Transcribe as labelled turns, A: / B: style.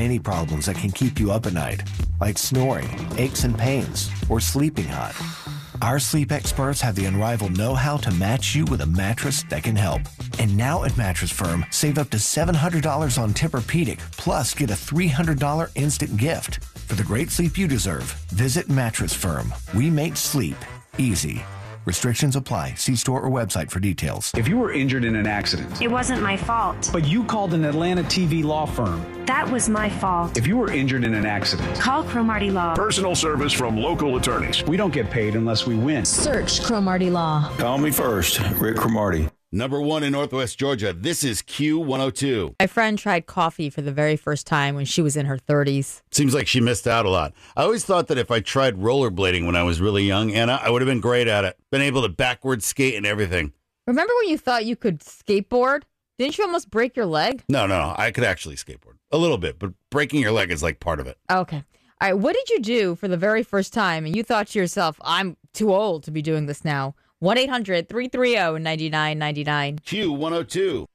A: many problems that can keep you up at night, like snoring, aches and pains, or sleeping hot. Our sleep experts have the unrivaled know-how to match you with a mattress that can help. And now at Mattress Firm, save up to $700 on Tempur-Pedic, plus get a $300 instant gift. For the great sleep you deserve, visit Mattress Firm. We make sleep easy. Restrictions apply. See store or website for details.
B: If you were injured in an accident,
C: it wasn't my fault.
B: But you called an Atlanta TV law firm.
C: That was my fault.
B: If you were injured in an accident,
C: call Cromartie Law.
D: Personal service from local attorneys.
B: We don't get paid unless we win.
E: Search Cromartie Law.
F: Call me first, Rick Cromartie.
G: Number 1 in Northwest Georgia. This is Q102.
H: My friend tried coffee for the very first time when she was in her 30s.
G: Seems like she missed out a lot. I always thought that if I tried rollerblading when I was really young, Anna, I would have been great at it. Been able to backwards skate and everything.
H: Remember when you thought you could skateboard? Didn't you almost break your leg?
G: No. I could actually skateboard. A little bit, but breaking your leg is like part of it.
H: Okay. All right. What did you do for the very first time and you thought to yourself, I'm too old to be doing this now? 1-800-330-9999.
G: Q102.